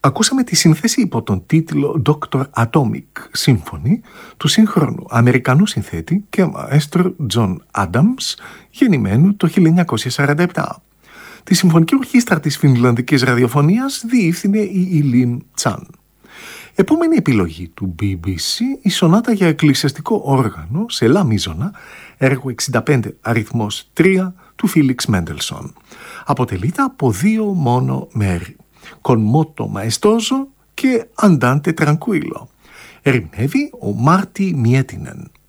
Ακούσαμε τη σύνθεση υπό τον τίτλο Dr. Atomic Symphony του σύγχρονου Αμερικανού συνθέτη και μαέστρο John Adams, γεννημένου το 1947. Τη συμφωνική ορχήστρα της Φινλανδικής ραδιοφωνίας διεύθυνε η Ιλίν Τσάν. Επόμενη επιλογή του BBC, η σονάτα για εκκλησιαστικό όργανο σε λα μίζωνα, έργο 65 αριθμός 3 του Φίλιξ Μέντελσον. Αποτελείται από 2 μόνο μέρη, con moto maestoso και andante tranquillo. Ερμηνεύει ο Μάρτι Μιέτινεν.